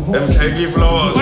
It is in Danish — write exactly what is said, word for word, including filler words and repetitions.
Jamen, kan jeg ikke lige få lov at